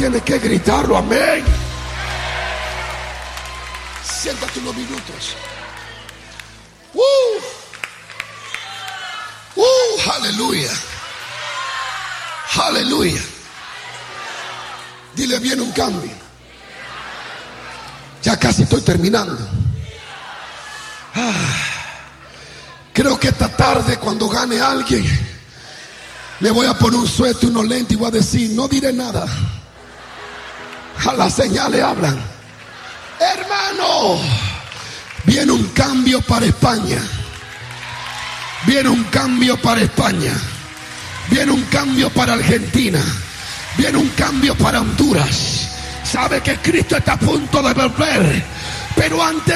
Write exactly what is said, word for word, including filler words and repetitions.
tiene que gritarlo, amén. Siéntate unos minutos. Uh, uh, aleluya. Aleluya. Dile, viene un cambio. Ya casi estoy terminando. Ah, creo que esta tarde, cuando gane alguien, me voy a poner un suéter, unos lentes y voy a decir, no diré nada. A las señales hablan. Hermano, viene un cambio para España. Viene un cambio para España. Viene un cambio para Argentina. Viene un cambio para Honduras. Sabe que Cristo está a punto de volver, pero antes